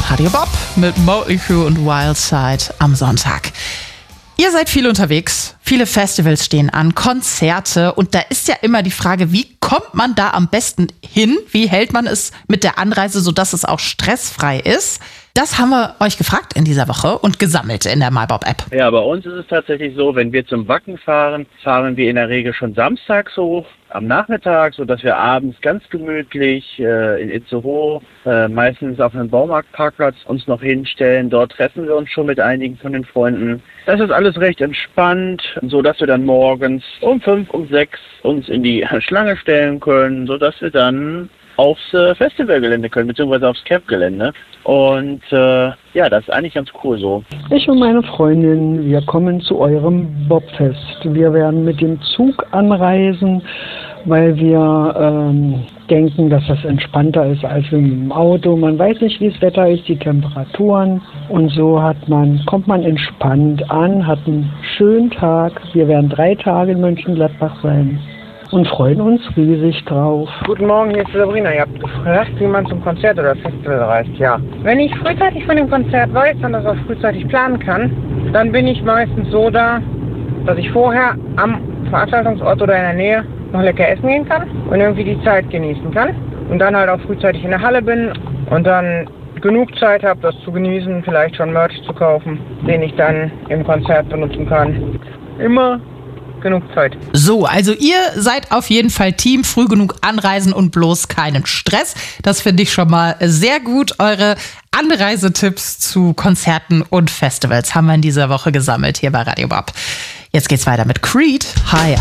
Radio Bob mit Motley Crue und Wildside am Sonntag. Ihr seid viel unterwegs, viele Festivals stehen an, Konzerte und da ist ja immer die Frage, wie kommt man da am besten hin? Wie hält man es mit der Anreise, sodass es auch stressfrei ist? Das haben wir euch gefragt in dieser Woche und gesammelt in der MyBob-App. Ja, bei uns ist es tatsächlich so, wenn wir zum Wacken fahren, fahren wir in der Regel schon samstags hoch, am Nachmittag, sodass wir abends ganz gemütlich in Itzehoe, meistens auf einem Baumarktparkplatz, uns noch hinstellen. Dort treffen wir uns schon mit einigen von den Freunden. Das ist alles recht entspannt, sodass wir dann morgens um 5, um 6 uns in die Schlange stellen können, sodass wir dann aufs Festivalgelände können, beziehungsweise aufs Camp-Gelände. Und ja, das ist eigentlich ganz cool so. Ich und meine Freundin, wir kommen zu eurem Bobfest. Wir werden mit dem Zug anreisen, weil wir denken, dass das entspannter ist als mit dem Auto. Man weiß nicht, wie das Wetter ist, die Temperaturen. Und so kommt man entspannt an, hat einen schönen Tag. Wir werden 3 Tage in Mönchengladbach sein und freuen uns riesig drauf. Guten Morgen, hier ist Sabrina. Ihr habt gefragt, wie man zum Konzert oder Festival reist. Ja. Wenn ich frühzeitig von dem Konzert weiß und das auch frühzeitig planen kann, dann bin ich meistens so da, dass ich vorher am Veranstaltungsort oder in der Nähe noch lecker essen gehen kann und irgendwie die Zeit genießen kann. Und dann halt auch frühzeitig in der Halle bin und dann genug Zeit habe, das zu genießen, vielleicht schon Merch zu kaufen, den ich dann im Konzert benutzen kann. Immer genug Zeit. So, also ihr seid auf jeden Fall Team, früh genug anreisen und bloß keinen Stress. Das finde ich schon mal sehr gut. Eure Anreisetipps zu Konzerten und Festivals haben wir in dieser Woche gesammelt hier bei Radio Bob. Jetzt geht's weiter mit Creed. Hi.